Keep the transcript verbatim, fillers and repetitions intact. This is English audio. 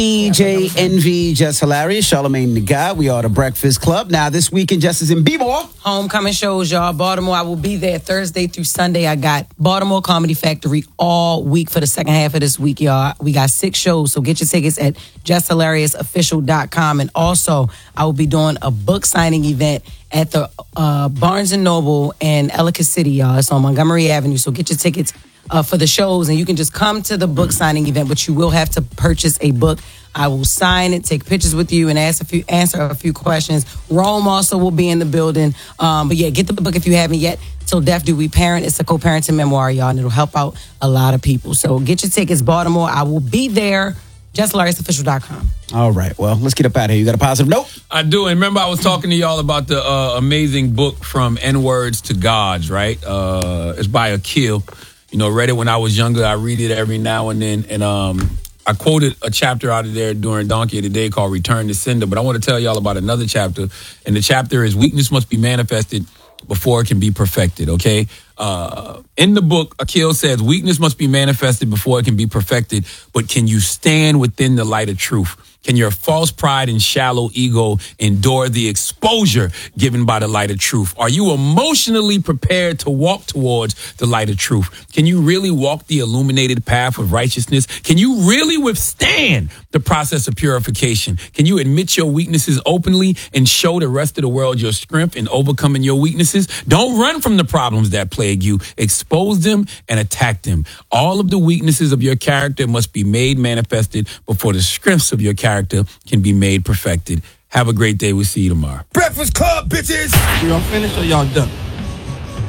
E J Envy, Just Hilarious, Charlamagne the God. We are the Breakfast Club. Now, this weekend, Just is in B-More. Homecoming shows, y'all. Baltimore, I will be there Thursday through Sunday. I got Baltimore Comedy Factory all week for the second half of this week, y'all. We got six shows, so get your tickets at just hilarious official dot com. And also, I will be doing a book signing event at the uh, Barnes and Noble in Ellicott City, y'all. It's on Montgomery Avenue, so get your tickets Uh, for the shows, and you can just come to the book signing event, but you will have to purchase a book. I will sign it, take pictures with you, and ask a few, answer a few questions. Rome also will be in the building. Um, but yeah, get the book if you haven't yet. Till Death Do We Parent. It's a co-parenting memoir, y'all, and it'll help out a lot of people. So get your tickets, Baltimore. I will be there. just hilarious official dot com. All right, well, let's get up out of here. You got a positive note? I do. And remember, I was talking to y'all about the uh, amazing book From N-Words to Gods, right? Uh, it's by Akil. You know, read it when I was younger. I read it every now and then. And um, I quoted a chapter out of there during Donkey of the Day called Return to Sender. But I want to tell y'all about another chapter. And the chapter is Weakness Must Be Manifested Before It Can Be Perfected, okay? Uh, in the book, Akil says, weakness must be manifested before it can be perfected. But can you stand within the light of truth? Can your false pride and shallow ego endure the exposure given by the light of truth? Are you emotionally prepared to walk towards the light of truth? Can you really walk the illuminated path of righteousness? Can you really withstand the process of purification? Can you admit your weaknesses openly and show the rest of the world your strength in overcoming your weaknesses? Don't run from the problems that plague you. Expose them and attack them. All of the weaknesses of your character must be made manifested before the strengths of your character character can be made perfected. Have a great day. We'll see you tomorrow. Breakfast Club, bitches! Y'all finished or y'all done?